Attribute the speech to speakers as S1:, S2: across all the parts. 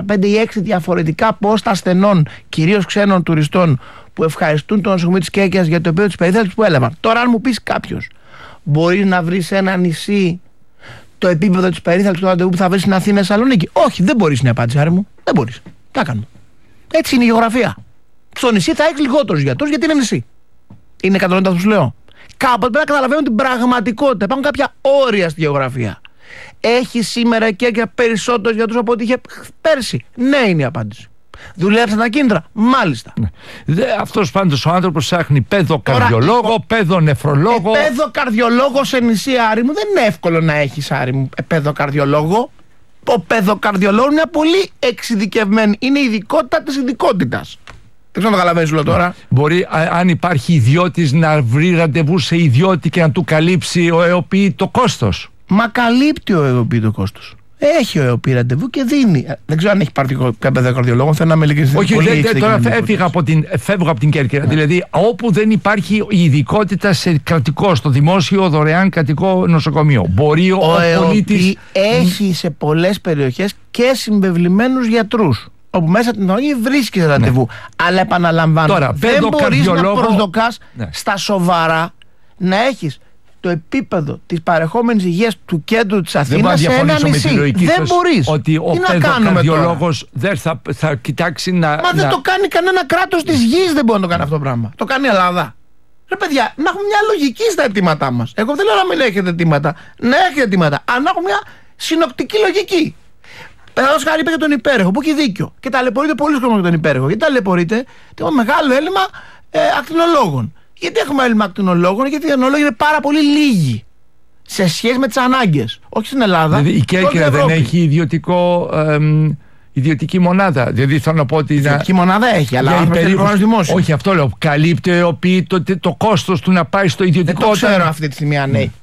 S1: 5 ή 6 διαφορετικά πόστα ασθενών, κυρίως ξένων τουριστών, που ευχαριστούν το νοσοκομείο της Κέρκυρας για το επίπεδο της περίθαλψης που έλαβαν. Τώρα, αν μου πεις κάποιος, μπορείς να βρεις σε ένα νησί το επίπεδο της περίθαλψης του ραντεβού που θα βρεις στην Αθήνα ή Θεσσαλονίκη? Όχι, δεν μπορείς, είναι η απάντηση, Άρη μου. Δεν μπορείς. Τι κάνουμε. Έτσι είναι η γεωγραφία. Στο νησί θα έχει λιγότερους γιατρούς γιατί είναι νησί. Είναι κατανοητό αυτό που σου λέω. Κάποτε πρέπει να καταλαβαίνουν την πραγματικότητα. Υπάρχουν κάποια όρια στη γεωγραφία. Έχει σήμερα και περισσότερους γιατρούς από ό,τι είχε πέρσι? Ναι, είναι η απάντηση. Δουλεύσαν τα κίνητρα? Μάλιστα.
S2: Ναι. Αυτός πάντως ο άνθρωπος ψάχνει παιδοκαρδιολόγο, παιδονεφρολόγο.
S1: Παιδοκαρδιολόγο σε νησί, Άρη μου, δεν είναι εύκολο να έχεις, Άρη μου, παιδοκαρδιολόγο. Ο παιδοκαρδιολόγος είναι πολύ εξειδικευμένη. Είναι η ειδικότητα της ειδικότητας. Δεν ξέρω να το καταλαβαίνεις όλο τώρα.
S2: Μπορεί, αν υπάρχει ιδιώτης, να βρει ραντεβού σε ιδιώτη και να του καλύψει ο ΕΟΠΗ το κόστος.
S1: Μα καλύπτει ο ΕΟΠΗ το κόστος. Έχει ο ΕΟΠΗ ραντεβού και δίνει. Δεν ξέρω αν έχει πάρει κάποιο παιδοκαρδιολόγο. Θέλω να με λέγει.
S2: Όχι, τώρα φεύγω από την Κέρκυρα. Ναι. Δηλαδή, όπου δεν υπάρχει η ειδικότητα σε κρατικό, στο δημόσιο δωρεάν κρατικό νοσοκομείο. Μπορεί ο πολίτης.
S1: Έχει σε πολλές περιοχές και συμβεβλημένους γιατρούς. Όπου μέσα την οργή βρίσκεις ραντεβού. Ναι. Αλλά επαναλαμβάνω, τώρα, δεν μπορείς να προσδοκάς στα σοβαρά να έχεις το επίπεδο της παρεχόμενης υγείας του κέντρου της Αθήνας σε ένα νησί. Δεν μπορείς.
S2: Ότι ο παιδοκαρδιολόγος δεν θα κοιτάξει να.
S1: Μα δεν το κάνει κανένα κράτος της γης, δεν μπορεί να το κάνει αυτό το πράγμα. Το κάνει η Ελλάδα. Ρε παιδιά, να έχουμε μια λογική στα αιτήματά μας. Εγώ δεν λέω να μην έχετε αιτήματα. Να έχετε αιτήματα. Αν έχουμε μια συνοπτική λογική. Παραδείγματος χάρη, είπε για τον υπέρεχο, που έχει δίκιο. Και ταλαιπωρείται πολλοί κόσμος για τον υπέρεχο. Γιατί ταλαιπωρείται? Έχουμε μεγάλο έλλειμμα ακτινολόγων. Γιατί έχουμε έλλειμμα ακτινολόγων? Γιατί οι ακτινολόγοι είναι πάρα πολύ λίγοι σε σχέση με τις ανάγκες. Όχι στην Ελλάδα.
S2: Δηλαδή η Κέρκυρα δεν έχει ιδιωτική μονάδα. Δηλαδή θέλω να πω ότι.
S1: Ιδιωτική μονάδα έχει, αλλά όχι δημόσιο.
S2: Όχι, αυτό λέω. Καλύπτει το κόστος του να πάει στο ιδιωτικό.
S1: Δεν το ξέρω αυτή τη στιγμή αν έχει.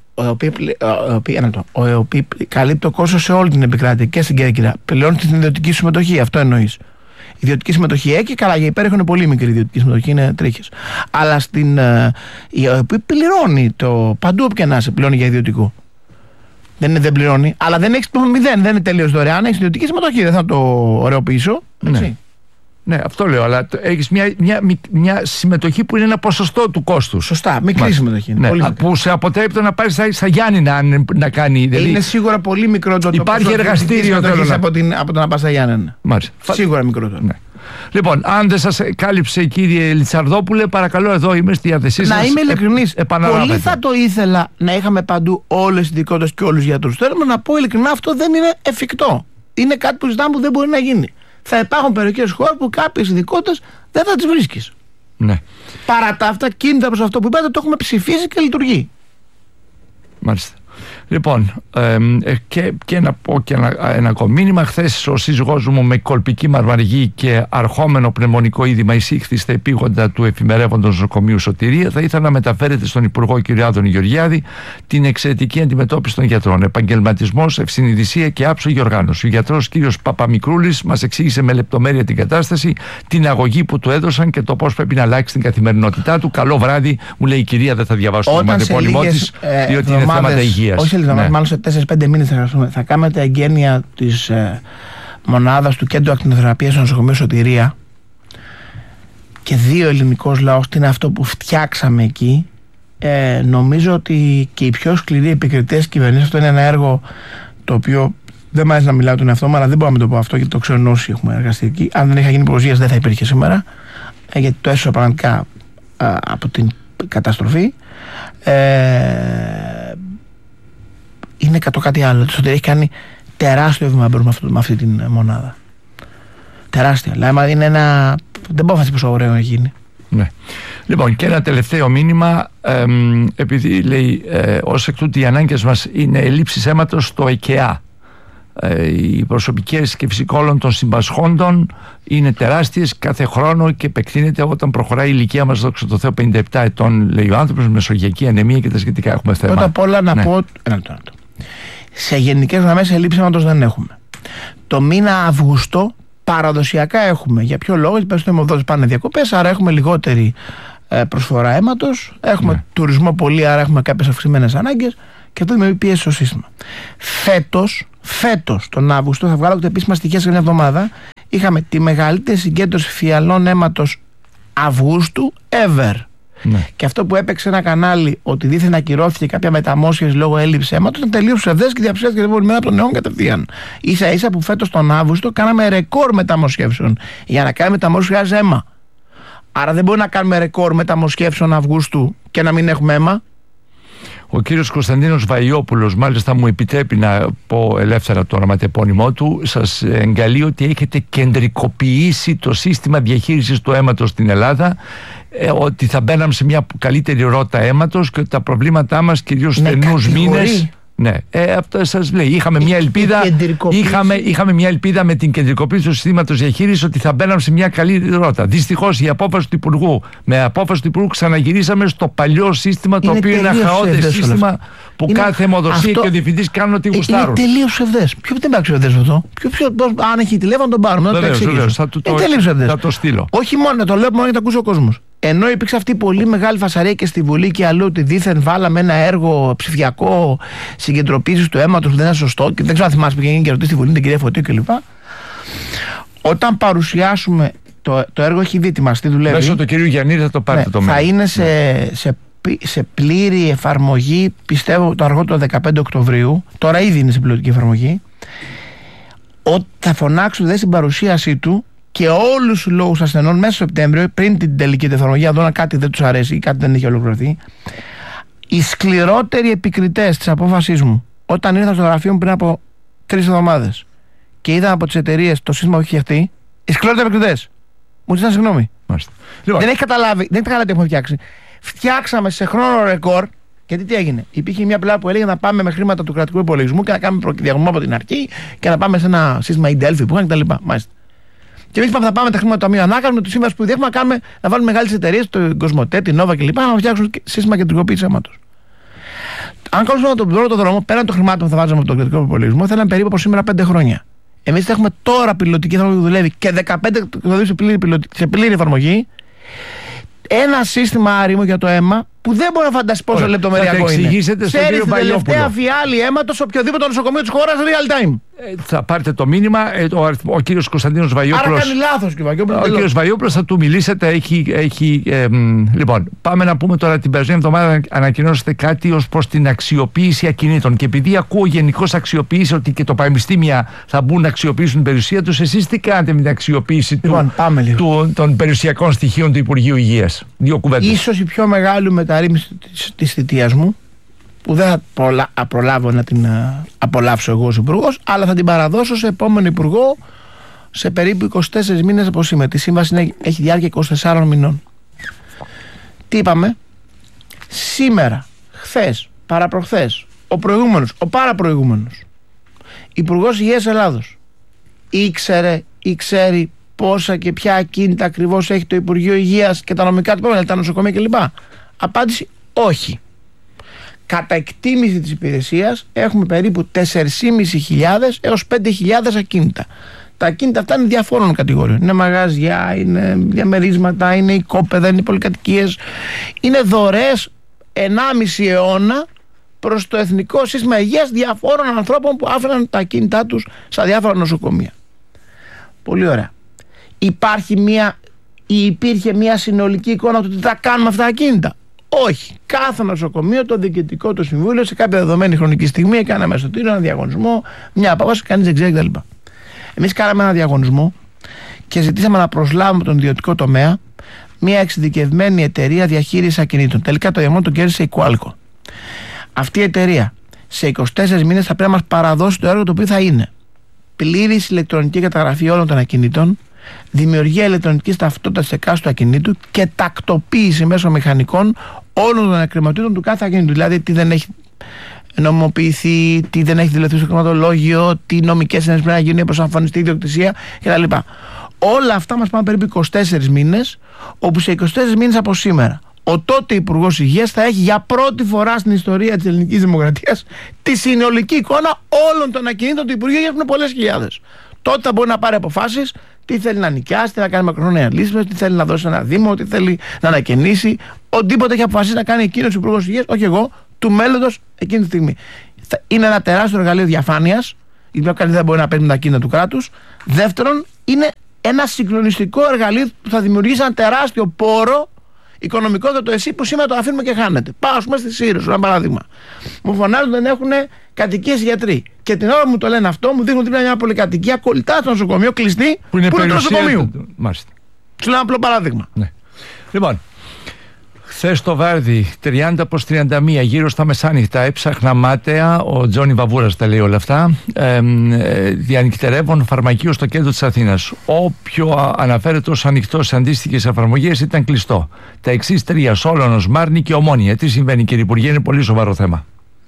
S1: Ο ΕΟΠΗ καλύπτει το κόστος σε όλη την επικράτεια και στην Κέρκυρα. Πληρώνει την ιδιωτική συμμετοχή, αυτό εννοείς. Η ιδιωτική συμμετοχή έχει, καλά, για υπέροχο είναι πολύ μικρή η ιδιωτική συμμετοχή, είναι τρίχες. Αλλά η ΕΟΠΗ πληρώνει παντού όποια να είσαι, πληρώνει για ιδιωτικό. Δεν πληρώνει, αλλά δεν έχει το 0, δεν είναι τελείως δωρεάν. Έχει ιδιωτική συμμετοχή, δεν θα το ωραιοποιήσω.
S2: Ναι, αυτό λέω, αλλά έχεις μια συμμετοχή που είναι ένα ποσοστό του κόστους.
S1: Σωστά, μικρή συμμετοχή.
S2: Ναι, που σε αποτρέπει να πάρεις στα Γιάννηνα να κάνει. Δηλαδή,
S1: είναι σίγουρα πολύ μικρότερο.
S2: Υπάρχει εργαστήριο
S1: από το να πας στα Γιάννηνα. Σίγουρα μικρότερο.
S2: Ναι. Λοιπόν, αν δεν σας κάλυψε, κύριε Λιτσαρδόπουλε, παρακαλώ, εδώ είμαι στη διάθεσή σας.
S1: Να είμαι ειλικρινής. Πολύ θα το ήθελα να είχαμε παντού όλες τις ειδικότητες και όλους τους γιατρούς. Θέλω να πω ειλικρινά, αυτό δεν είναι εφικτό. Είναι κάτι που ζητάμε που δεν μπορεί να γίνει. Θα υπάρχουν περιοχές χώρες που κάποιες ειδικότητες δεν θα τις βρίσκεις.
S2: Ναι.
S1: Παρά τα αυτά, κίνητα προς αυτό που είπατε, το έχουμε ψηφίσει και λειτουργεί.
S2: Μάλιστα. Λοιπόν, και να πω και ένα ακόμα μήνυμα. Χθες ο σύζυγός μου με κολπική μαρμαργή και αρχόμενο πνευμονικό είδημα εισήχθη στα επίγοντα του εφημερεύοντος νοσοκομείου Σωτηρία. Θα ήθελα να μεταφέρετε στον Υπουργό κ. Άδωνη Γεωργιάδη την εξαιρετική αντιμετώπιση των γιατρών. Επαγγελματισμός, ευσυνειδησία και άψογη οργάνωση. Ο γιατρός κ. Παπαμικρούλης μας εξήγησε με λεπτομέρεια την κατάσταση, την αγωγή που του έδωσαν και το πώς πρέπει να αλλάξει την καθημερινότητά του. Καλό βράδυ, μου λέει η κυρία, δεν θα διαβάσω το ονοματεπώνυμό της, διότι είναι θέματα υγείας.
S1: Ναι. Μάλλον σε 4-5 μήνες θα κάνετε εγγένεια της μονάδας του Κέντρου Ακτινοθεραπείας στο νοσοκομείο Σωτηρία και 2 ελληνικός λαός, τι είναι αυτό που φτιάξαμε εκεί. Νομίζω ότι και οι πιο σκληροί επικριτές της κυβερνήσεως, αυτό είναι ένα έργο το οποίο δεν μ' αρέσει να μιλάω τον εαυτό μου, αλλά δεν μπορώ να το πω αυτό γιατί το ξέρω όσοι έχουμε εργαστεί εκεί. Αν δεν είχα γίνει προσγείας δεν θα υπήρχε σήμερα, γιατί το έσωσα πραγματικά από την καταστροφή. Είναι κάτι άλλο. Το Σωτηρία έχει κάνει τεράστιο βήμα με αυτή την μονάδα. Τεράστια. Δηλαδή είναι ένα. Δεν μπορώ να φανταστεί πόσο ωραίο να γίνει.
S2: Ναι. Λοιπόν, και ένα τελευταίο μήνυμα. Επειδή λέει ως εκ τούτου οι ανάγκες μας είναι ελλείψεις αίματος στο ΕΚΕΑ. Οι προσωπικές και φυσικόλων των συμπασχόντων είναι τεράστιες κάθε χρόνο και επεκτείνεται όταν προχωράει η ηλικία μας, δόξα τω Θεώ, 57 ετών, λέει ο άνθρωπος, μεσογειακή ανεμία και τα σχετικά. Έχουμε θέμα.
S1: Πρώτα απ' όλα να πω. Σε γενικές γραμμές ελλείψεις αίματος δεν έχουμε. Το μήνα Αυγούστο παραδοσιακά έχουμε. Για ποιο λόγο? Γιατί οι αιμοδότες πάνε διακοπές, άρα έχουμε λιγότερη προσφορά αίματος. Έχουμε τουρισμό πολύ, άρα έχουμε κάποιες αυξημένες ανάγκες και αυτό δημιουργεί πίεση στο σύστημα. Φέτος τον Αύγουστο θα βγάλω τα επίσημα στοιχεία σε μια εβδομάδα. είχαμε τη μεγαλύτερη συγκέντρωση φιαλών αίματος Αυγούστου ever.
S2: Ναι.
S1: Και αυτό που έπαιξε ένα κανάλι ότι δίθεν ακυρώθηκε κάποια μεταμόσχευση λόγω έλλειψης αίματος ήταν τελείως ψευδές και διαψεύστηκε την επόμενη μέρα από τον αιώνα κατευθείαν. Ίσα ίσα που φέτος τον Αύγουστο κάναμε ρεκόρ μεταμοσχεύσεων. Για να κάνουμε μεταμόσχευση χρειάζεται αίμα. Άρα δεν μπορεί να κάνουμε ρεκόρ μεταμοσχεύσεων Αυγούστου και να μην έχουμε αίμα.
S2: Ο κύριος Κωνσταντίνος Βαϊόπουλος, μάλιστα μου επιτρέπει να πω ελεύθερα το ονοματεπώνυμό του, σας εγκαλεί ότι έχετε κεντρικοποιήσει το σύστημα διαχείρισης του αίματος στην Ελλάδα, ότι θα μπαίναμε σε μια καλύτερη ρότα αίματος και ότι τα προβλήματά μας κυρίως στενούς μήνες. Ναι, αυτό σας λέει. Είχαμε μια ελπίδα με την κεντρικοποίηση του συστήματος διαχείρισης ότι θα μπαίναμε σε μια καλή ρότα. Δυστυχώς η απόφαση του Υπουργού, με απόφαση του Υπουργού ξαναγυρίσαμε στο παλιό σύστημα, το οποίο είναι ένα χαότες σύστημα που κάθε αιμοδοσία και ο διευθυντής κάνουν ό,τι γουστάρουν. Είναι τελείως ψευδές. Ποιο δεν πάει ψευδές αυτό? Αν έχει τηλέφωνο τον πάρουμε. Βεβαίως, θα το στείλω.
S1: Όχι μόνο, το λέω μόνο για να το ακούσει ο κόσμος. Ενώ υπήρξε αυτή η πολύ μεγάλη φασαρία και στη Βουλή και αλλού ότι δήθεν βάλαμε ένα έργο ψηφιακό συγκεντροποίησης του αίματος που δεν είναι σωστό, και δεν ξέρω αν θυμάσαι που γίνει και ρωτήσει στη Βουλή την κυρία Φωτίου κλπ. Όταν παρουσιάσουμε το έργο, έχει ήδη ετοιμαστεί, δουλεύει.
S2: Μέσω του κυρίου Γιαννίδη θα το πάρετε το μέλλον.
S1: Θα είναι σε πλήρη εφαρμογή, πιστεύω το αργότερο 15 Οκτωβρίου. Τώρα ήδη είναι σε πιλωτική εφαρμογή. Θα φωνάξω στην παρουσίασή του και όλους τους λόγους ασθενών μέσα στο Σεπτέμβριο, πριν την τελική εφαρμογή, αν κάτι δεν τους αρέσει ή κάτι δεν έχει ολοκληρωθεί, οι σκληρότεροι επικριτές της απόφασής μου, όταν ήρθαν στο γραφείο μου πριν από 3 εβδομάδες και είδαν από τις εταιρείες το σύστημα που έχει φτιαχτεί, οι σκληρότεροι επικριτές μου ζητάνε συγγνώμη. Δεν έχει καταλάβει τι έχουμε φτιάξει. Φτιάξαμε σε χρόνο ρεκόρ. Γιατί τι έγινε? Υπήρχε μια πλευρά που έλεγε να πάμε με χρήματα του κρατικού υπολογισμού και να κάνουμε διαγωνισμό από την αρχή και να πάμε σε ένα σύστημα e-Delphi που είχαν κτλ. Και εμείς θα πάμε τα χρήματα του Ταμείου Ανάκαμψης με του σύμβαση που έχουμε να βάλουμε μεγάλες εταιρείες, το Κοσμοτέ, την Nova κλπ. Να φτιάξουν σύστημα κεντρικοποίησης αίματος. Αν κάνουμε τον πρώτο δρόμο, πέραν των χρημάτων που θα βάζαμε από τον κρατικό υπολογισμό, θα ήταν περίπου από σήμερα 5 χρόνια. Εμείς θα έχουμε τώρα πιλωτική εφαρμογή που δουλεύει και 15 σε πλήρη εφαρμογή. Ένα σύστημα άρρημο για το αίμα που δεν μπορεί να φανταστεί πόσο λεπτομεριακό είναι.
S2: Εξηγήσετε στον κύριο Βαϊόπουλο.
S1: Τελευταία φιάλη αίματος σε οποιοδήποτε νοσοκομείο της χώρας real time.
S2: Θα πάρετε το μήνυμα. Ο κύριος Κωνσταντίνος Βαϊόπουλος.
S1: Άρα κάνει λάθος,
S2: ο κύριος Βαϊόπουλος θα του μιλήσετε. Λοιπόν, πάμε να πούμε τώρα την περασμένη εβδομάδα ανακοινώσετε κάτι ως προς την αξιοποίηση ακινήτων. Και επειδή ακούω γενικώς αξιοποίηση ότι και το πανεπιστήμια θα μπουν να αξιοποιήσουν την περιουσία τους, εσείς τι κάνετε με την αξιοποίηση των περιουσιακών στοιχείων του Υπουργείου Υγείας? 2 κουβέντες.
S1: Ίσως η πιο μεγάλη μεταρρύθμιση της θητείας μου, που δεν θα προλάβω να την απολαύσω εγώ ως υπουργός, αλλά θα την παραδώσω σε επόμενο υπουργό σε περίπου 24 μήνες από σήμερα. Τη σύμβαση έχει διάρκεια 24 μηνών. Τι είπαμε? Σήμερα, χθες, παραπροχθές, ο παραπροηγούμενος Υπουργός Υγείας Ελλάδος ξέρει πόσα και ποια ακίνητα ακριβώς έχει το Υπουργείο Υγείας και τα νομικά του πρόβλημα, τα νοσοκομεία κλπ. Απάντηση: όχι. Κατά εκτίμηση της υπηρεσίας έχουμε περίπου 4.500 έως 5.000 ακίνητα. Τα ακίνητα αυτά είναι διαφόρων κατηγοριών. Είναι μαγαζιά, είναι διαμερίσματα, είναι οικόπεδα, είναι πολυκατοικίες. Είναι δωρεές 1,5 αιώνα προς το Εθνικό Σύστημα Υγείας διαφόρων ανθρώπων που άφηναν τα ακίνητά τους στα διάφορα νοσοκομεία. Πολύ ωραία. Υπήρχε μια συνολική εικόνα του τι θα κάνουμε αυτά τα ακίνητα? Όχι. Κάθε νοσοκομείο, το διοικητικό του συμβούλιο, σε κάποια δεδομένη χρονική στιγμή έκανε ένα μεσοτήριο, ένα διαγωνισμό, μια απόφαση, κανείς δεν ξέρει κτλ. Εμείς κάναμε ένα διαγωνισμό και ζητήσαμε να προσλάβουμε τον ιδιωτικό τομέα μια εξειδικευμένη εταιρεία διαχείρισης ακινήτων. Τελικά το διαγωνισμό τον κέρδισε η Qualco. Αυτή η εταιρεία σε 24 μήνες θα πρέπει να μας παραδώσει το έργο, το οποίο θα είναι πλήρης ηλεκτρονική καταγραφή όλων των ακινήτων, δημιουργία ηλεκτρονικής ταυτότητας σε εκάστοτε ακινήτου και τακτοποίηση μέσω μηχανικών όλων των εκκρεματήτων του κάθε ακινήτου. Δηλαδή, τι δεν έχει νομιμοποιηθεί, τι δεν έχει δηλωθεί στο χρηματολόγιο, τι νομικές ενέργειες πρέπει να γίνουν προς αμφωνιστή ιδιοκτησία κτλ. Όλα αυτά μας πάνε περίπου 24 μήνες, όπου σε 24 μήνες από σήμερα ο τότε Υπουργός Υγείας θα έχει για πρώτη φορά στην ιστορία της ελληνικής δημοκρατίας τη συνολική εικόνα όλων των ακινήτων του Υπουργείου Υγείας, που είναι πολλές χιλιάδες. Τότε θα μπορεί να πάρει αποφάσεις, τι θέλει να νοικιάσει, τι θέλει να κάνει μακροχρόνια λύσεις, τι θέλει να δώσει ένα δήμο, τι θέλει να ανακαινήσει. Οτιδήποτε έχει αποφασίσει να κάνει εκείνος ο Υπουργός Υγείας, όχι εγώ, του μέλλοντος εκείνη τη στιγμή. Είναι ένα τεράστιο εργαλείο διαφάνειας, γιατί ο καλύτερα δεν μπορεί να παίρνει τα ακίνητα του κράτους. Δεύτερον, είναι ένα συγκλονιστικό εργαλείο που θα δημιουργήσει ένα τεράστιο πόρο οικονομικό για το ΕΣΥ που σήμερα το αφήνουμε και χάνεται. Πάω, ας πούμε, στη Σύρωση, ένα παράδειγμα. Μου φωνάζουν ότι δεν έχουν κατοικίες γιατροί. Και την ώρα που μου το λένε αυτό, μου δείχνουν δίπλα μια πολυκατοικία κολλητά στο νοσοκομείο, κλειστή, που είναι το νοσοκομείο.
S2: Μάλιστα.
S1: Σου λέω ένα απλό παράδειγμα.
S2: Ναι. Λοιπόν, χθες το βράδυ, 30 προς 31, γύρω στα μεσάνυχτα, έψαχνα μάταια, ο Τζόνι Βαβούρας τα λέει όλα αυτά, διανυκτερεύων φαρμακείο στο κέντρο της Αθήνας. Όποιο αναφέρεται ως ανοιχτό σε αντίστοιχες εφαρμογές ήταν κλειστό. Τα εξής τρία, Σόλωνος, Μάρνη και Ομόνια. Τι συμβαίνει, κύριε Υπουργέ, είναι πολύ σοβαρό θέμα.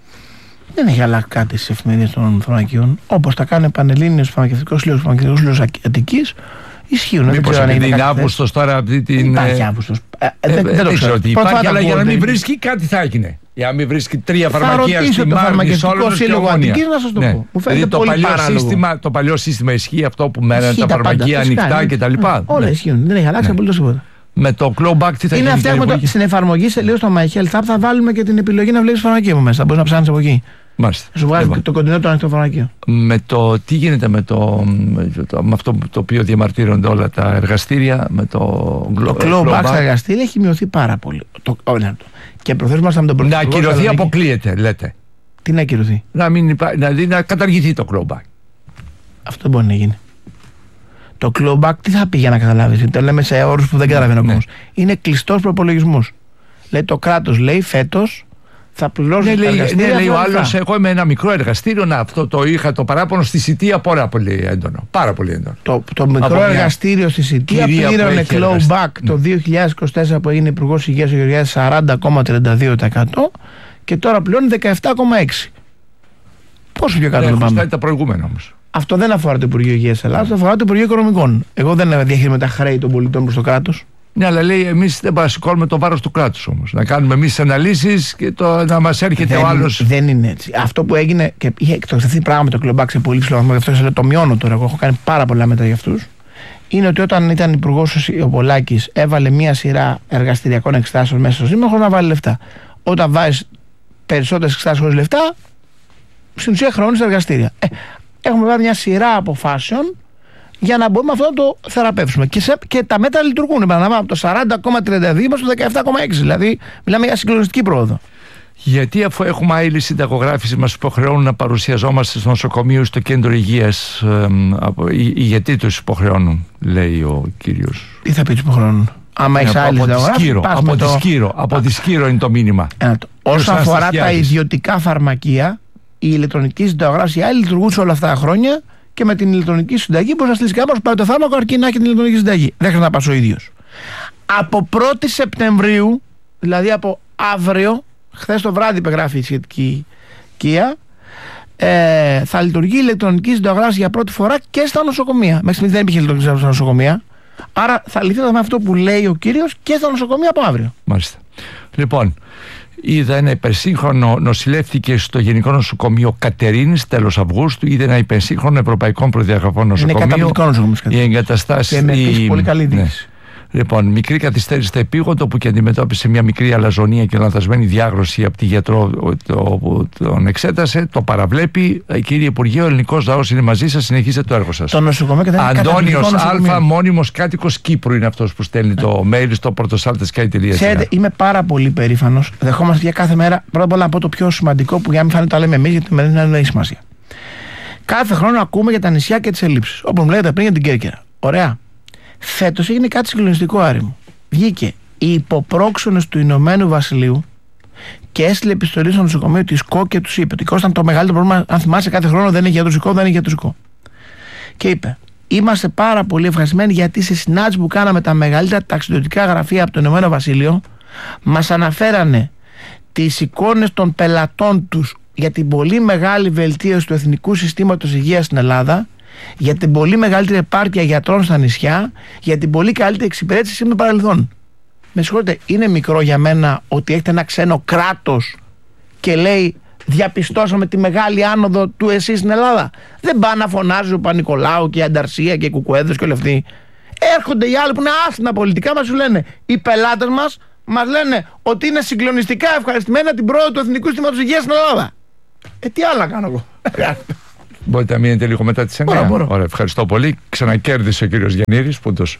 S1: Δεν έχει αλλάξει κάτι στις εφημερίδες των φαρμακείων. Όπως τα κάνει ο Πανελλήνιος Φαρμακευτικός Σύλλογος Αττικής, ισχύουν.
S2: Μήπως επειδή είναι Αύγουστος τώρα αυτή την.
S1: Υπάρχει Αύγουστος. Δεν το ξέρω
S2: ότι υπάρχει, αλλά για να μην βρίσκει κάτι θα έγινε. Για να μην βρίσκει τρία φαρμακεία στη Μάρνη, Σόλωνος και Ομόνια.
S1: Να σας το πω. Μου φαίνεται
S2: το
S1: πολύ
S2: το παλιό σύστημα ισχύει αυτό που μένανε τα φαρμακεία ανοιχτά κτλ.
S1: Όλα ισχύουν. Δεν έχει αλλάξει απολύτως τίποτα.
S2: Με το clawback τι θα γίνει?
S1: Στην εφαρμογή σε λίγο στο My Health App θα βάλουμε και την επιλογή να βλέπεις φαρμακείο μέσα. Θα μπορείς να ψάχνεις από εκεί.
S2: Μάλιστα.
S1: Σου βγάζει το κοντινό το ανοιχτό φαρμακείο.
S2: Τι γίνεται με αυτό το οποίο διαμαρτύρονται όλα τα εργαστήρια, με το
S1: clawback στα εργαστήρια έχει μειωθεί πάρα πολύ. Και προθέσουμε με τον
S2: Πρωθυπουργό. Να ακυρωθεί, αποκλείεται, λέτε.
S1: Τι να ακυρωθεί?
S2: Να καταργηθεί το clawback.
S1: Αυτό μπορεί να γίνει. Το clawback τι θα πει για να καταλάβεις? Το λέμε σε όρους που δεν καταλαβαίνει ο κόσμος. Είναι κλειστός προπολογισμός. Λέει το κράτος, λέει φέτος θα πληρώσει.
S2: Ναι, λέει ο άλλος, εγώ είμαι ένα μικρό εργαστήριο. Να, αυτό το είχα το παράπονο στη Σιτία πάρα πολύ έντονο. Πάρα πολύ έντονο.
S1: Το μικρό εργαστήριο στη Σιτία πλήρωνε clawback το 2024 που έγινε Υπουργός Υγείας ο Γεωργιάδης 40,32% και τώρα πληρώνει 17,6%. Πόσο πιο κάτω το πάμε?
S2: Αυτά τα προηγούμενα όμως.
S1: Αυτό δεν αφορά το Υπουργείο Υγείας Ελλάδας, αφορά το Υπουργείο Οικονομικών. Εγώ δεν διαχειρίζομαι τα χρέη των πολιτών προς το κράτος.
S2: Ναι, αλλά λέει εμείς δεν παρασηκώνουμε το βάρος του κράτους όμως. Να κάνουμε εμείς αναλύσεις και να μας έρχεται ο άλλος.
S1: Δεν είναι έτσι. Αυτό που έγινε και είχε εκτοξευθεί πράγμα το clawback σε πολύ ψηλό βαθμό, γι' αυτό το μειώνω τώρα. Εγώ έχω κάνει πάρα πολλά μέτρα για αυτούς. Είναι ότι όταν ήταν υπουργός ο Πολάκης, έβαλε μία σειρά εργαστηριακών εξετάσεων μέσα στο Σύμμαχο να βάλει λεφτά. Όταν βάζεις περισσότερες εξετάσεις χωρίς λεφτά, στην ουσία χρεώνεις εργαστήρια. Έχουμε βάλει μια σειρά αποφάσεων για να μπορούμε αυτό να το θεραπεύσουμε. Και τα μέτρα λειτουργούν. Επαναλαμβάνω, από το 40,32 στο 17,6. Δηλαδή, μιλάμε για συγκλονιστική πρόοδο.
S2: Γιατί αφού έχουμε άειλη συνταγογράφηση μας υποχρεώνουν να παρουσιαζόμαστε στο νοσοκομείο ή στο κέντρο υγείας, γιατί τους υποχρεώνουν, λέει ο κύριος.
S1: Τι θα πει τους υποχρεώνουν? Άμα έχει άειλη συνταγογράφηση.
S2: Από τη Σκύρο είναι το μήνυμα.
S1: Όσον αφορά τα ιδιωτικά φαρμακεία, η ηλεκτρονική συνταγογράφηση άειλη λειτουργούσε όλα αυτά τα χρόνια. Και με την ηλεκτρονική συνταγή μπορεί να στείλει κάποιο που πάει το φάρμακο αρκεί να έχει την ηλεκτρονική συνταγή. Δεν χρειάζεται να πας ο ίδιος. Από 1η Σεπτεμβρίου, δηλαδή από αύριο, χθες το βράδυ υπεγράφει η σχετική κία, θα λειτουργεί η ηλεκτρονική συνταγογράφηση για πρώτη φορά και στα νοσοκομεία. Μέχρι στιγμής δεν υπήρχε ηλεκτρονική συνταγογράφηση στα νοσοκομεία. Άρα θα λυθεί με αυτό που λέει ο κύριος και στα νοσοκομεία από αύριο.
S2: Μάλιστα. Λοιπόν. Είδα ένα υπερσύγχρονο, νοσηλεύτηκε στο Γενικό Νοσοκομείο Κατερίνης τέλος Αυγούστου. Είδα ένα υπερσύγχρονο ευρωπαϊκών προδιαγραφών νοσοκομείο.
S1: Είναι καταπληκτικό νοσοκομείο.
S2: Η εγκαταστάση.
S1: Και πολύ καλή διοίκηση.
S2: Λοιπόν, μικρή καθυστέρηση στο επίγοντο που και αντιμετώπισε μια μικρή αλαζονία και λανθασμένη διάγνωση από τη γιατρό που τον εξέτασε. Το παραβλέπει. Κύριε Υπουργέ, ο ελληνικός λαός είναι μαζί σας. Συνεχίστε το έργο σας.
S1: Το νοσοκομείο
S2: Αντώνιος Α, μόνιμος κάτοικος Κύπρου είναι αυτός που στέλνει το mail στο portosaltes.gr.
S1: Ξέρετε, είμαι πάρα πολύ περήφανος. Δεχόμαστε για κάθε μέρα. Πρώτα απ' όλα από το πιο σημαντικό που για να μην φανεί το λέμε εμείς, γιατί δεν έχει σημασία. Κάθε χρόνο ακούμε για τα νησιά και τις ελλείψεις. Όπως μου λέγατε πριν για την Κέρκυρα. Ωραία. Φέτος έγινε κάτι συγκλονιστικό, Άρη μου. Βγήκε η υποπρόξενος του Ηνωμένου Βασιλείου και έστειλε επιστολή στο νοσοκομείο της ΚΟ και τους είπε ότι ήταν το μεγαλύτερο πρόβλημα. Αν θυμάσαι, κάθε χρόνο δεν έχει γιατρουσικό, δεν έχει γιατρουσικό. Και είπε: είμαστε πάρα πολύ ευχαριστημένοι γιατί σε συνάντηση που κάναμε τα μεγαλύτερα ταξιδιωτικά γραφεία από το Ηνωμένο Βασίλειο, μας αναφέρανε τις εικόνες των πελατών τους για την πολύ μεγάλη βελτίωση του εθνικού συστήματος υγείας στην Ελλάδα, για την πολύ μεγαλύτερη επάρκεια γιατρών στα νησιά, για την πολύ καλύτερη εξυπηρέτηση με παρελθόν. Με συγχωρείτε, είναι μικρό για μένα ότι έχετε ένα ξένο κράτος και λέει διαπιστώσαμε τη μεγάλη άνοδο του ΕΣΥ στην Ελλάδα? Δεν πάνε να φωνάζει ο Παπα-Νικολάου και η Ανταρσία και οι Κουκουέδρες και όλοι αυτοί. Έρχονται οι άλλοι που είναι άσχημα πολιτικά, μας σου λένε οι πελάτες μας λένε ότι είναι συγκλονιστικά ευχαριστημένα την πρόοδο του εθνικού συστήματος υγείας στην Ελλάδα. Τι άλλα κάνω εγώ?
S2: Μπορείτε να μείνετε λίγο μετά τις 9.
S1: Μπορώ.
S2: Ωραία, ευχαριστώ πολύ. Ξανακέρδισε ο κύριος Γεννήρης.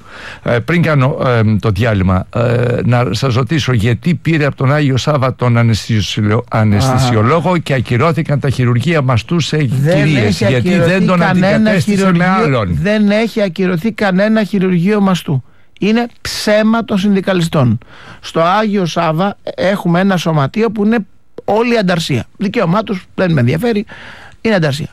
S2: Πριν κάνω το διάλειμμα, να σας ρωτήσω γιατί πήρε από τον Άγιο Σάββα τον αναισθησιολόγο και ακυρώθηκαν τα χειρουργεία μαστού σε κυρίες. Γιατί δεν τον αντικατέστησε με άλλον.
S1: Δεν έχει ακυρωθεί κανένα χειρουργείο μαστού. Είναι ψέμα των συνδικαλιστών. Στο Άγιο Σάββα έχουμε ένα σωματείο που είναι όλη ανταρσία. Δικαίωμά τους, δεν με ενδιαφέρει, είναι ανταρσία.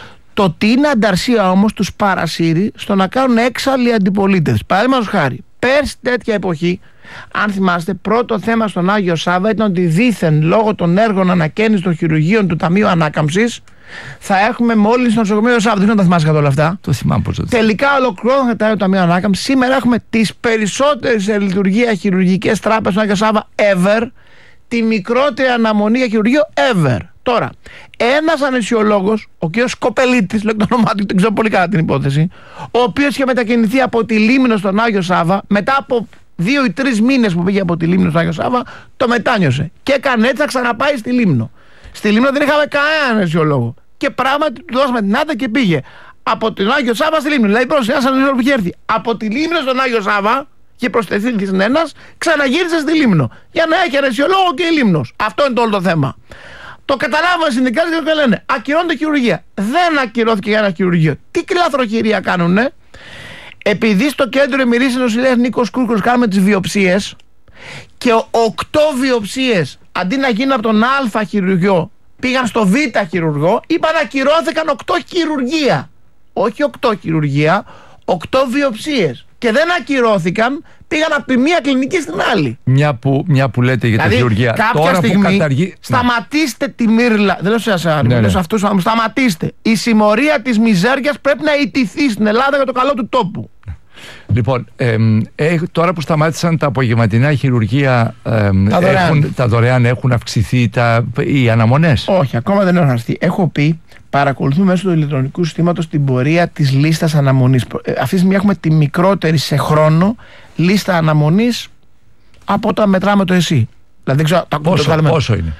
S1: Το τι είναι ανταρσία όμως τους παρασύρει στο να κάνουν έξαλλη αντιπολίτευση. Παραδείγματος χάρη, πέρσι τέτοια εποχή, αν θυμάστε, πρώτο θέμα στον Άγιο Σάββα ήταν ότι δήθεν λόγω των έργων ανακαίνιση των χειρουργείων του Ταμείου Ανάκαμψης θα έχουμε μόλις στο νοσοκομείο Σάββα. Δεν ξέρω αν τα θυμάσαι καθόλου αυτά.
S2: Το θυμάμαι πώς το
S1: τελικά ολοκληρώθηκε το Ταμείο Ανάκαμψης. Σήμερα έχουμε τις περισσότερες σε λειτουργία χειρουργικές τράπεζες στον Άγιο Σάββα ever. Τη μικρότερη αναμονή για χειρουργείο ever. Τώρα, ένας αναισθησιολόγος, ο κ. Σκοπελίτης, λέω το όνομά του, δεν ξέρω πολύ καλά την υπόθεση, ο οποίος είχε μετακινηθεί από τη Λίμνο στον Άγιο Σάββα, μετά από 2 ή 3 μήνες που πήγε από τη Λίμνο στον Άγιο Σάββα, το μετάνιωσε. Και έκανε έτσι να ξαναπάει στη Λίμνο. Στη Λίμνο δεν είχαμε κανέναν αναισθησιολόγο. Και πράγματι του δώσαμε την άδεια και πήγε από τον Άγιο Σάββα στη Λίμνο. Δηλαδή, πρόσεχε, ένας αναισθησιολόγος που είχε έρθει από τη Λίμνο στον Άγιο Σάββα. Και προσθεθεί ένας, ξαναγύρισε στη Λίμνο. Για να έχει αναισθησιολόγο και η Λίμνος. Αυτό είναι το όλο το θέμα. Το καταλάβαμε οι συνδικάτες και λένε ακυρώνεται χειρουργία. Δεν ακυρώθηκε για ένα χειρουργείο. Τι κλαθροχειρία κάνουνε? Επειδή στο κέντρο Εμμυρής Νοσηλείας Νίκος Κούρκος κάνουμε τις βιοψίες και 8 βιοψίες αντί να γίνουν από τον Α χειρουργείο πήγαν στο Β χειρουργό, είπαν ακυρώθηκαν 8 χειρουργία. Όχι 8 χειρουργία, 8 βιοψίες. Και δεν ακυρώθηκαν, πήγαν από τη μία κλινική στην άλλη.
S2: Μια που λέτε για τη χειρουργία.
S1: Κάποια
S2: τώρα
S1: στιγμή
S2: που
S1: σταματήστε τη μύρλα. Δεν λέω σε εσάς, λέω σε αυτούς. Σταματήστε. Η συμμορία της μιζέριας πρέπει να ιτηθεί στην Ελλάδα για το καλό του τόπου.
S2: Λοιπόν, τώρα που σταμάτησαν τα απογευματινά χειρουργεία, τα δωρεάν έχουν αυξηθεί οι αναμονές?
S1: Όχι, ακόμα δεν έχουν αυξηθεί. Έχω πει, παρακολουθούμε μέσω του ηλεκτρονικού συστήματος την πορεία της λίστας αναμονής. Αυτή τη στιγμή έχουμε τη μικρότερη σε χρόνο λίστα αναμονής από όταν μετράμε το ΕΣΥ. Δηλαδή, δεν ξέρω,
S2: πόσο είναι?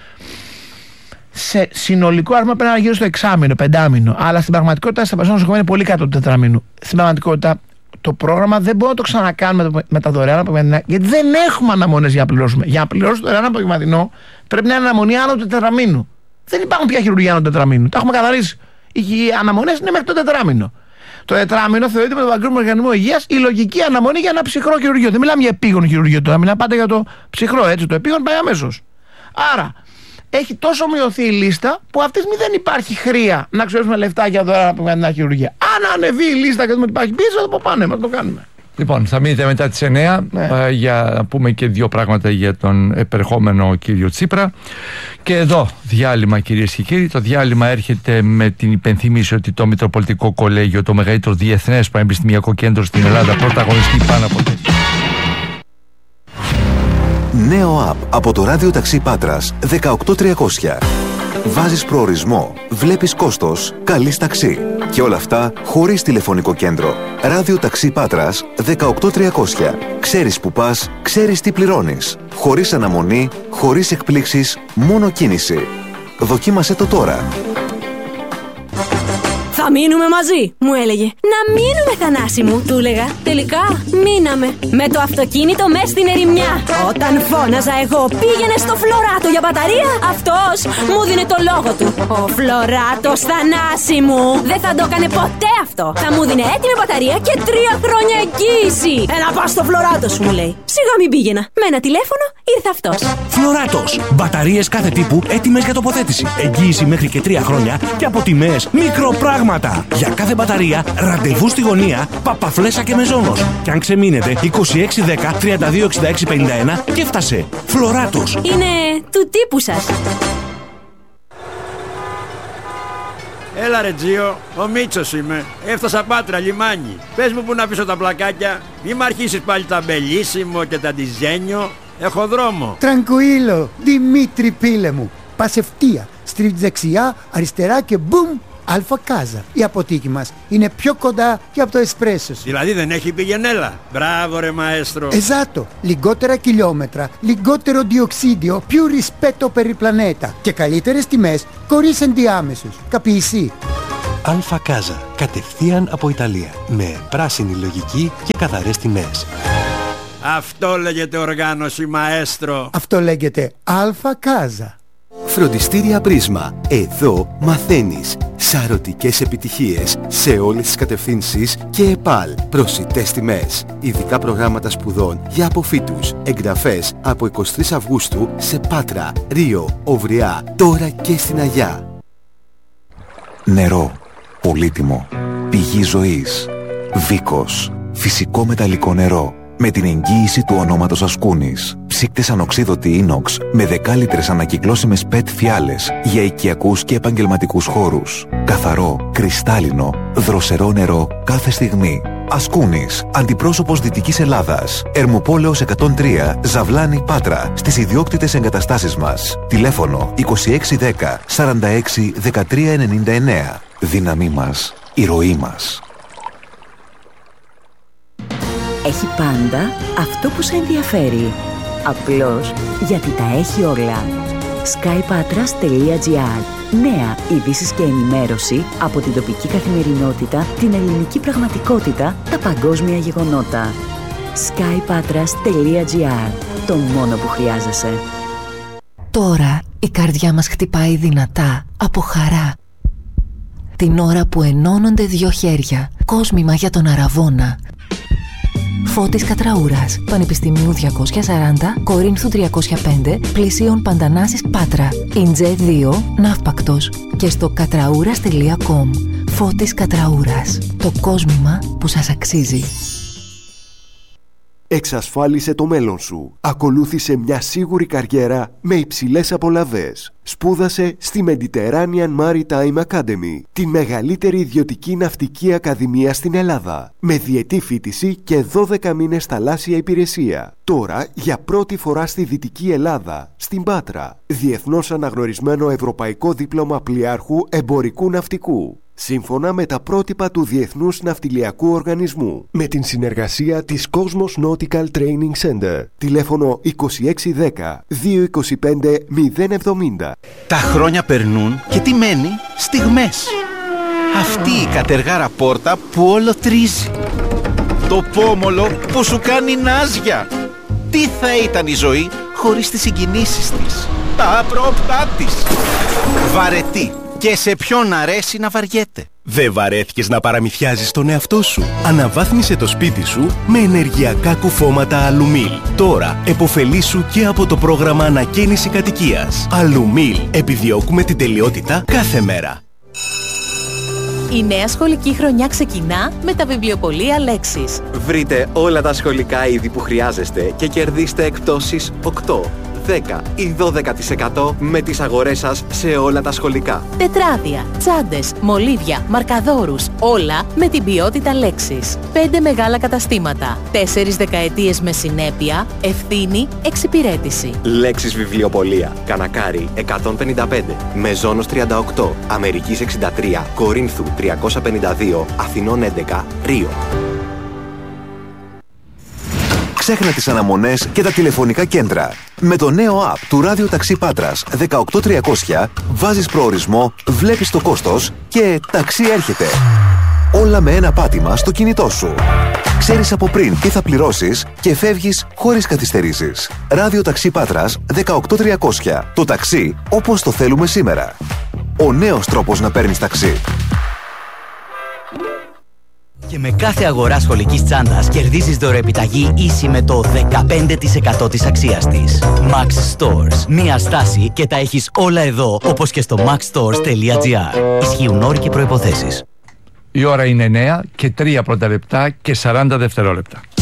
S1: Σε συνολικό αριθμό πρέπει να γύρω στο 6μήνο, 5μήνο. Αλλά στην πραγματικότητα στα περισσότερα νοσοκομεία είναι πολύ κάτω του 4μήνου. Στην πραγματικότητα το πρόγραμμα δεν μπορούμε να το ξανακάνουμε με τα δωρεάν απογευματινά, γιατί δεν έχουμε αναμονές για να πληρώσουμε. Για να πληρώσουμε το δωρεάν απογευματινό πρέπει να είναι αναμονή άνω του 4μήνου. Δεν υπάρχουν πια χειρουργία άνω του 4μήνου. Τα έχουμε καθαρίσει. Οι αναμονές είναι μέχρι το 4μήνο. Το 4μήνο θεωρείται με τον Παγκόσμιο Οργανισμό Υγείας η λογική αναμονή για ένα ψυχρό χειρουργείο. Δεν μιλάμε για επίγον χειρουργείο τώρα, μιλάμε πάντα για το ψυχρό. Έτσι, το επίγον πάει αμέσως. Άρα έχει τόσο μειωθεί η λίστα που αυτή τη στιγμή δεν υπάρχει χρειά να ξοδέψουμε λεφτά για δωρεάν απογευματινά χειρουργία. Αν ανεβεί η λίστα και δούμε ότι υπάρχει πίεση, θα το πάμε, να το κάνουμε.
S2: Λοιπόν, θα μείνετε μετά τις 9 για να πούμε και 2 πράγματα για τον επερχόμενο κύριο Τσίπρα. Και εδώ διάλειμμα, κυρίες και κύριοι. Το διάλειμμα έρχεται με την υπενθύμηση ότι το Μητροπολιτικό Κολέγιο, το μεγαλύτερο διεθνές πανεπιστημιακό κέντρο στην Ελλάδα, πρωταγωνιστεί πάνω από τέτοια.
S3: Νέο app από το Ράδιο Ταξί Πάτρας 18300. Βάζεις προορισμό, βλέπεις κόστος, καλείς ταξί. Και όλα αυτά χωρίς τηλεφωνικό κέντρο. Ράδιο Ταξί Πάτρας 18300. Ξέρεις που πας, ξέρεις τι πληρώνεις. Χωρίς αναμονή, χωρίς εκπλήξεις, μόνο κίνηση. Δοκίμασέ το τώρα.
S4: Θα μείνουμε μαζί, μου έλεγε. Να μείνουμε, Θανάση μου, του έλεγα. Τελικά μείναμε. Με το αυτοκίνητο μες στην ερημιά. Όταν φώναζα εγώ πήγαινε στο Φλωράτο για μπαταρία, αυτός μου δίνε το λόγο του. Ο Φλωράτος, Θανάση μου, δεν θα το έκανε ποτέ αυτό. Θα μου δίνε έτοιμη μπαταρία και 3 χρόνια εγγύηση. Έλα πας στο Φλωράτο σου, μου λέει. Σιγά μην πήγαινα. Με ένα τηλέφωνο ήρθε αυτός.
S5: Φλωράτος. Μπαταρίες κάθε τύπου έτοιμες για τοποθέτηση. Εγγύηση μέχρι και 3 χρόνια και από τιμές μικροπράγματα. Για κάθε μπαταρία, ραντεβού στη γωνία, Παπαφλέσσα και Μεζόνος. Και αν ξεμείνετε, 2610 326651 και έφτασε. Φλωράτος.
S4: Είναι του τύπου σας.
S6: Έλα ρε Τζίο, ο Μίτσος είμαι. Έφτασα Πάτρα, λιμάνι. Πες μου που να πίσω τα πλακάκια. Μη μ' αρχίσεις πάλι τα μπελίσιμο και τα ντιζένιο. Έχω δρόμο.
S7: Tranquillo, Δημήτρη πίλε μου. Πας ευθεία, στρίβεις δεξιά, αριστερά και μπουμ, Αλφα Κάζα. Η αποθήκη μας είναι πιο κοντά και από το εσπρέσο σου.
S6: Δηλαδή δεν έχει πηγενέλα. Μπράβο ρε μαέστρο.
S7: Esatto, λιγότερα χιλιόμετρα, λιγότερο διοξίδιο, più rispetto per il pianeta και καλύτερες τιμές χωρίς ενδιάμεσους. Capisci?
S8: Αλφα Κάζα. Κατευθείαν από Ιταλία. Με πράσινη λογική και καθαρές τιμές.
S6: Αυτό λέγεται οργάνωση, μαέστρο.
S7: Αυτό λέγεται Αλφα Κάζα.
S9: Φροντιστήρια Πρίσμα. Εδώ μαθαίνεις σαρωτικές επιτυχίες σε όλες τις κατευθύνσεις και ΕΠΑΛ. Προσιτές τιμές. Ειδικά προγράμματα σπουδών για αποφύτους. Εγγραφές από 23 Αυγούστου σε Πάτρα, Ρίο, Ωβριά, τώρα και στην Αγιά.
S3: Νερό. Πολύτιμο. Πηγή ζωής. Βίκος. Φυσικό μεταλλικό νερό. Με την εγγύηση του ονόματος Ασκούνης. Ψύκτες ανοξίδωτη ίνοξ με 10 λίτρες ανακυκλώσιμες PET φιάλες για οικιακούς και επαγγελματικούς χώρους. Καθαρό, κρυστάλλινο, δροσερό νερό κάθε στιγμή. Ασκούνης, αντιπρόσωπος Δυτικής Ελλάδας. Ερμοπόλεως 103, Ζαβλάνη, Πάτρα, στις ιδιόκτητες εγκαταστάσεις μας. Τηλέφωνο 2610 46 1399. Δύναμή μας, η ροή μας.
S10: Έχει πάντα αυτό που σε ενδιαφέρει. Απλώς γιατί τα έχει όλα. skypatras.gr. Νέα ειδήσεις και ενημέρωση από την τοπική καθημερινότητα, την ελληνική πραγματικότητα, τα παγκόσμια γεγονότα. skypatras.gr. Το μόνο που χρειάζεσαι.
S11: Τώρα η καρδιά μας χτυπάει δυνατά από χαρά. Την ώρα που ενώνονται δύο χέρια. Κόσμημα για τον Αραβώνα. Φώτης Κατραούρας, Πανεπιστημίου 240, Κορίνθου 305, πλησίων Παντανάσης, Πάτρα. Ιντζέ 2, Ναύπακτος. Και στο κατραούρας.com. Φώτης Κατραούρας. Το κόσμημα που σας αξίζει.
S9: Εξασφάλισε το μέλλον σου. Ακολούθησε μια σίγουρη καριέρα με υψηλές απολαβές. Σπούδασε στη Mediterranean Maritime Academy, τη μεγαλύτερη ιδιωτική ναυτική ακαδημία στην Ελλάδα, με διετή φοιτηση και 12 μήνες θαλάσσια υπηρεσία. Τώρα, για πρώτη φορά στη Δυτική Ελλάδα, στην Πάτρα, διεθνώς αναγνωρισμένο ευρωπαϊκό δίπλωμα πλοιάρχου εμπορικού ναυτικού. Σύμφωνα με τα πρότυπα του Διεθνούς Ναυτιλιακού Οργανισμού. Με την συνεργασία της Cosmos Nautical Training Center. Τηλέφωνο 2610 225 070.
S12: Τα χρόνια περνούν και τι μένει? Στιγμές. Αυτή η κατεργάρα πόρτα που όλο τρίζει. Το πόμολο που σου κάνει νάζια. Τι θα ήταν η ζωή χωρίς τις συγκινήσεις της, τα απρόπτά της. Βαρετή. Και σε ποιον αρέσει να βαριέται.
S8: Δεν βαρέθηκες να παραμυθιάζεις τον εαυτό σου? Αναβάθμισε το σπίτι σου με ενεργειακά κουφώματα Αλουμίλ. Τώρα επωφελήσου και από το πρόγραμμα ανακαίνιση κατοικίας. Αλουμίλ. Επιδιώκουμε την τελειότητα κάθε μέρα.
S13: Η νέα σχολική χρονιά ξεκινά με τα βιβλιοπωλεία Λέξης.
S14: Βρείτε όλα τα σχολικά είδη που χρειάζεστε και κερδίστε εκπτώσεις 8, 10 ή 12% με τις αγορές σας σε όλα τα σχολικά.
S13: Τετράδια, τσάντες, μολύβια, μαρκαδόρους, όλα με την ποιότητα Λέξης. 5 μεγάλα καταστήματα, 4 δεκαετίες με συνέπεια, ευθύνη, εξυπηρέτηση.
S14: Λέξης βιβλιοπωλεία. Κανακάρι 155, Μεζόνος 38, Αμερικής 63, Κορίνθου 352, Αθηνών 11, Ρίο.
S3: Ξέχνα τις αναμονές και τα τηλεφωνικά κέντρα. Με το νέο app του Ράδιο Ταξί Πάτρας 18300 βάζεις προορισμό, βλέπεις το κόστος και ταξί έρχεται. Όλα με ένα πάτημα στο κινητό σου. Ξέρεις από πριν τι θα πληρώσεις και φεύγεις χωρίς καθυστερήσεις. Ράδιο Ταξί Πάτρας 18300. Το ταξί όπως το θέλουμε σήμερα. Ο νέος τρόπος να παίρνεις ταξί.
S15: Και με κάθε αγορά σχολικής τσάντας κερδίζεις δωρεοεπιταγή ίση με το 15% της αξίας της. Max Stores. Μία στάση και τα έχεις όλα εδώ, όπως και στο maxstores.gr. Ισχύουν όροι και προϋποθέσεις.
S2: Η ώρα είναι 9 και 3 πρώτα λεπτά και 40 δευτερόλεπτα.